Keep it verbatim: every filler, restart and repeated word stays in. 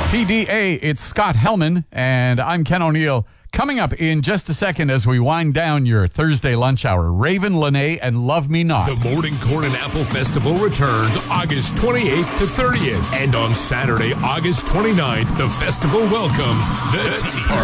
P D A, it's Scott Hellman, and I'm Ken O'Neill. Coming up in just a second as we wind down your Thursday lunch hour, Raven Lene and Love Me Not. The Morning Corn and Apple Festival returns August twenty-eighth to thirtieth. And on Saturday, August twenty-ninth, the festival welcomes the Tea Party.